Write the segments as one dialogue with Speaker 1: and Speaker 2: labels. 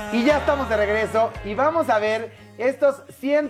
Speaker 1: Y ya estamos de regreso y vamos a ver estos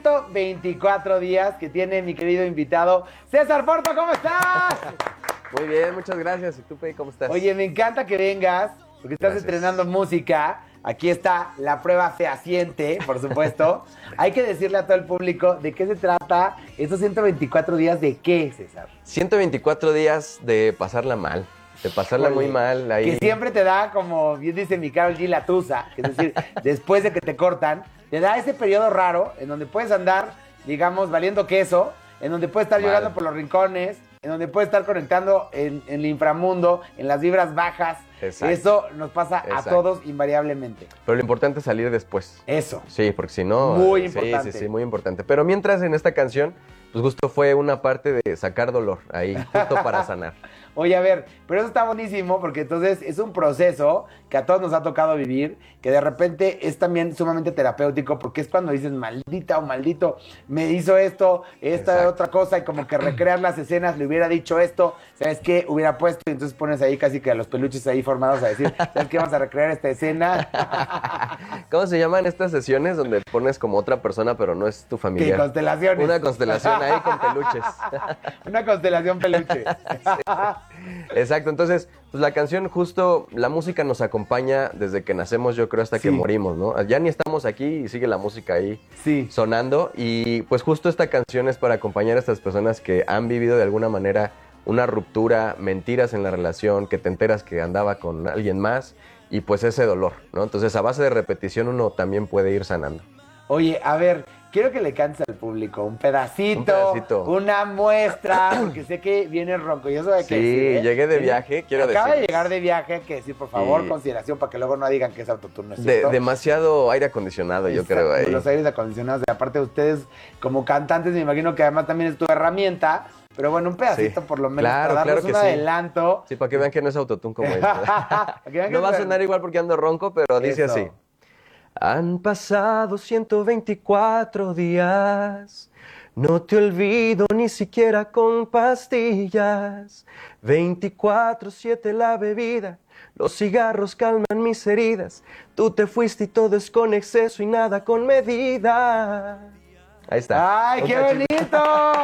Speaker 1: 124 días que tiene mi querido invitado César Porto. ¿Cómo estás?
Speaker 2: Muy bien, muchas gracias. ¿Y tú, Pei, cómo estás?
Speaker 1: Oye, me encanta que vengas porque estás estrenando música. Aquí está la prueba fehaciente, por supuesto. Hay que decirle a todo el público de qué se trata estos 124 días. ¿De qué, César?
Speaker 2: 124 días de pasarla mal. De pasarla muy mal ahí.
Speaker 1: Que siempre te da, como bien dice mi Karol G, la tusa. Es decir, después de que te cortan, te da ese periodo raro en donde puedes andar, digamos, valiendo queso, en donde puedes estar llorando por los rincones, en donde puedes estar conectando en el inframundo, en las vibras bajas.
Speaker 2: Exacto.
Speaker 1: Eso nos pasa a todos invariablemente.
Speaker 2: Pero lo importante es salir después.
Speaker 1: Eso.
Speaker 2: Sí, porque si no...
Speaker 1: Muy importante.
Speaker 2: Sí, muy importante. Pero mientras en esta canción, pues justo fue una parte de sacar dolor ahí, justo para sanar.
Speaker 1: Oye, a ver, pero eso está buenísimo porque entonces es un proceso que a todos nos ha tocado vivir, que de repente es también sumamente terapéutico porque es cuando dices, maldita o maldito, me hizo esto, esta otra cosa, y como que recrear las escenas, le hubiera dicho esto, ¿sabes qué? Hubiera puesto, y entonces pones ahí casi que a los peluches ahí formados a decir, ¿sabes qué? Vamos a recrear esta escena.
Speaker 2: ¿Cómo se llaman estas sesiones donde pones como otra persona pero no es tu familiar?
Speaker 1: ¿Qué constelaciones?
Speaker 2: Una constelación ahí con peluches.
Speaker 1: Una constelación peluche.
Speaker 2: Exacto, entonces, pues la canción justo, la música nos acompaña desde que nacemos, yo creo, hasta que morimos, ¿no? Ya ni estamos aquí y sigue la música ahí sonando, y pues justo esta canción es para acompañar a estas personas que han vivido de alguna manera una ruptura, mentiras en la relación, que te enteras que andaba con alguien más, y pues ese dolor, ¿no? Entonces, a base de repetición uno también puede ir sanando.
Speaker 1: Oye, a ver, quiero que le cantes al público un pedacito, una muestra, porque sé que viene ronco y eso hay que decir,
Speaker 2: Sí, llegué de viaje, quiero decir.
Speaker 1: Acaba de llegar de viaje, hay que decir, por favor, consideración, para que luego no digan que es autotune, ¿no es cierto?
Speaker 2: Demasiado aire acondicionado, yo creo, ahí.
Speaker 1: Los aires acondicionados, y aparte de ustedes, como cantantes, me imagino que además también es tu herramienta, pero bueno, un pedacito por lo menos, para darles un adelanto.
Speaker 2: Sí, para que vean que no es autotune como esto. No va a sonar igual porque ando ronco, pero dice así. Han pasado 124 días, no te olvido ni siquiera con pastillas. 24/7 la bebida, los cigarros calman mis heridas. Tú te fuiste y todo es con exceso y nada con medida. Ahí está.
Speaker 1: ¡Ay, qué bonito!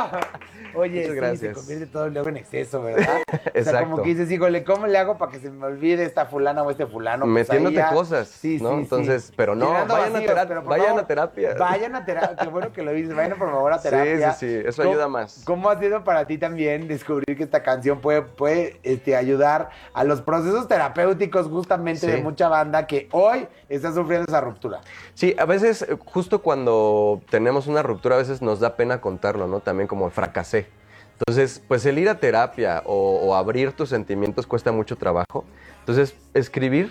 Speaker 1: Oye,
Speaker 2: muchas gracias.
Speaker 1: Se convierte todo luego en exceso, ¿verdad?
Speaker 2: Exacto.
Speaker 1: O sea, como que dices, híjole, ¿cómo le hago para que se me olvide esta fulana o este fulano? Pues
Speaker 2: metiéndote cosas,
Speaker 1: sí,
Speaker 2: ¿no? Entonces, pero no, vayan a terapia. Vayan a terapia.
Speaker 1: Qué bueno que lo dices, vayan por favor a terapia.
Speaker 2: Sí, eso ayuda más.
Speaker 1: ¿Cómo ha sido para ti también descubrir que esta canción puede ayudar a los procesos terapéuticos justamente de mucha banda que hoy está sufriendo esa ruptura?
Speaker 2: Sí, a veces, justo cuando tenemos una ruptura, a veces nos da pena contarlo, ¿no? También como fracasé. Entonces, pues el ir a terapia o abrir tus sentimientos cuesta mucho trabajo. Entonces, escribir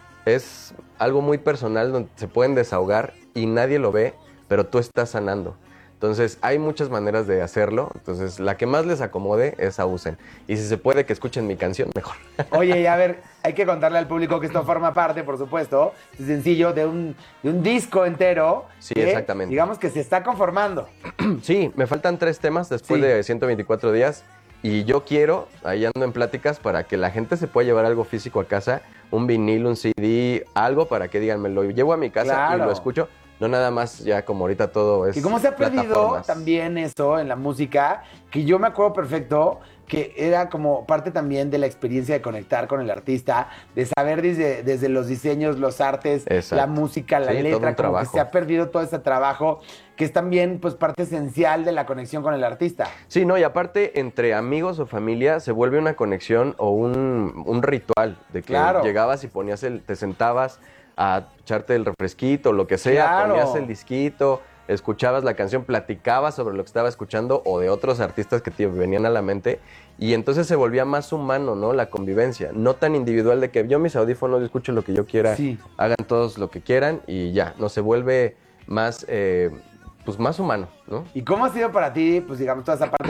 Speaker 2: es algo muy personal donde se pueden desahogar y nadie lo ve, pero tú estás sanando. Entonces, hay muchas maneras de hacerlo. Entonces, la que más les acomode, esa usen. Y si se puede que escuchen mi canción, mejor.
Speaker 1: Oye, y a ver, hay que contarle al público que esto forma parte, por supuesto, es sencillo, de un disco entero.
Speaker 2: Sí,
Speaker 1: que,
Speaker 2: exactamente.
Speaker 1: Digamos que se está conformando.
Speaker 2: Sí, me faltan 3 temas después de 124 días. Y yo quiero, ahí ando en pláticas, para que la gente se pueda llevar algo físico a casa, un vinil, un CD, algo para que digan, me lo llevo a mi casa y lo escucho. No nada más ya como ahorita todo es
Speaker 1: Y cómo se ha perdido también eso en la música, que yo me acuerdo perfecto que era como parte también de la experiencia de conectar con el artista, de saber desde los diseños, los artes, la música, la letra, como que se ha perdido todo ese trabajo, que es también pues parte esencial de la conexión con el artista.
Speaker 2: Sí, no, y aparte entre amigos o familia se vuelve una conexión o un ritual, de que llegabas y ponías te sentabas a echarte el refresquito, lo que sea, ponías el disquito, escuchabas la canción, platicabas sobre lo que estaba escuchando o de otros artistas que te venían a la mente, y entonces se volvía más humano, ¿no? La convivencia, no tan individual de que yo mis audífonos, yo escucho lo que yo quiera, hagan todos lo que quieran y ya, no se vuelve más, pues más humano, ¿no?
Speaker 1: ¿Y cómo ha sido para ti, pues digamos, toda esa parte